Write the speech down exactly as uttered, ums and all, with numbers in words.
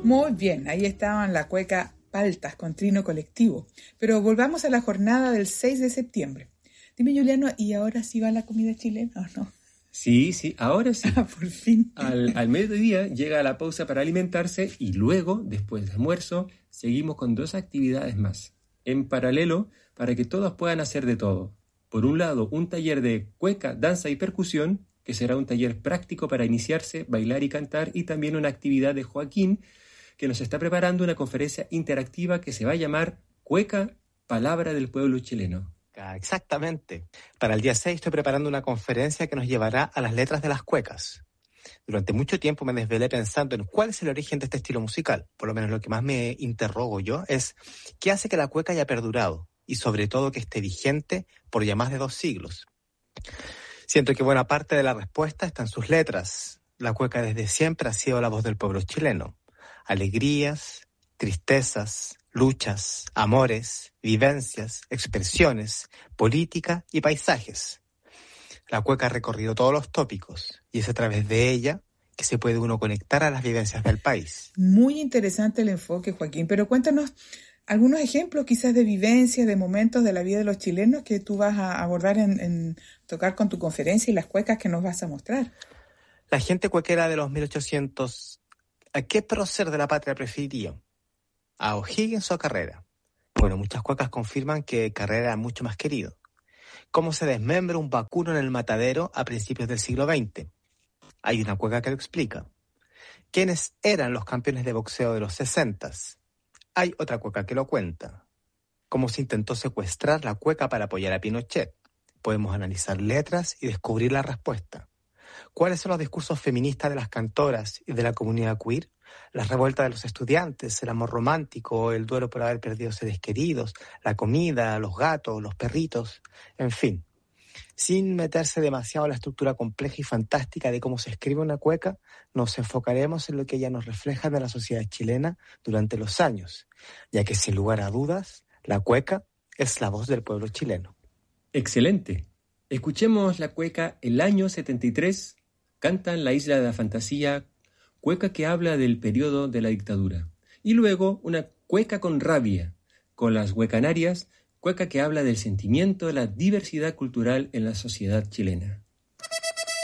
Muy bien, ahí estaban la cueca Paltas con trino colectivo. Pero volvamos a la jornada del seis de septiembre. Dime, Juliano, ¿y ahora sí va la comida chilena o no? Sí, sí, ahora sí. Ah, por fin. Al, al mediodía llega la pausa para alimentarse y luego, después del almuerzo, seguimos con dos actividades más, en paralelo para que todos puedan hacer de todo. Por un lado, un taller de cueca, danza y percusión, que será un taller práctico para iniciarse, bailar y cantar, y también una actividad de Joaquín, que nos está preparando una conferencia interactiva que se va a llamar Cueca, Palabra del Pueblo Chileno. Exactamente. Para el día seis estoy preparando una conferencia que nos llevará a las letras de las cuecas. Durante mucho tiempo me desvelé pensando en cuál es el origen de este estilo musical. Por lo menos lo que más me interrogo yo es qué hace que la cueca haya perdurado y sobre todo que esté vigente por ya más de dos siglos. Siento que buena parte de la respuesta está en sus letras. La cueca desde siempre ha sido la voz del pueblo chileno. Alegrías, tristezas, luchas, amores, vivencias, expresiones, política y paisajes. La cueca ha recorrido todos los tópicos y es a través de ella que se puede uno conectar a las vivencias del país. Muy interesante el enfoque, Joaquín, pero cuéntanos algunos ejemplos quizás de vivencias, de momentos de la vida de los chilenos que tú vas a abordar en, en tocar con tu conferencia y las cuecas que nos vas a mostrar. La gente cuequera de los mil ochocientos, ¿a qué prócer de la patria prefirió? ¿A O'Higgins o a Carrera? Bueno, muchas cuecas confirman que Carrera era mucho más querido. ¿Cómo se desmembra un vacuno en el matadero a principios del siglo veinte? Hay una cueca que lo explica. ¿Quiénes eran los campeones de boxeo de los sesentas? Hay otra cueca que lo cuenta. ¿Cómo se intentó secuestrar la cueca para apoyar a Pinochet? Podemos analizar letras y descubrir la respuesta. ¿Cuáles son los discursos feministas de las cantoras y de la comunidad queer? Las revueltas de los estudiantes, el amor romántico, el duelo por haber perdido seres queridos, la comida, los gatos, los perritos, en fin. Sin meterse demasiado en la estructura compleja y fantástica de cómo se escribe una cueca, nos enfocaremos en lo que ella nos refleja de la sociedad chilena durante los años, ya que sin lugar a dudas, la cueca es la voz del pueblo chileno. Excelente. Escuchemos la cueca El Año setenta y tres, cantan La Isla de la Fantasía, cueca que habla del periodo de la dictadura. Y luego una cueca con rabia, con las huecanarias, cueca que habla del sentimiento de la diversidad cultural en la sociedad chilena.